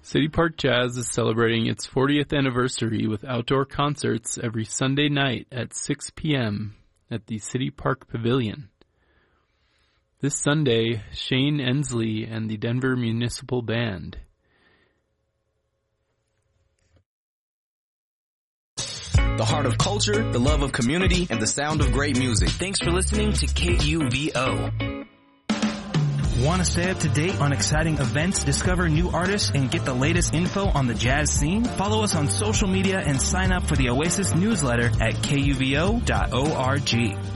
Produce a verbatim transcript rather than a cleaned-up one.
City Park Jazz is celebrating its fortieth anniversary with outdoor concerts every Sunday night at six p.m. at the City Park Pavilion. This Sunday, Shane Ensley and the Denver Municipal Band. The heart of culture, the love of community, and the sound of great music. Thanks for listening to K U V O. Want to stay up to date on exciting events, discover new artists, and get the latest info on the jazz scene? Follow us on social media and sign up for the Oasis newsletter at K U V O dot org.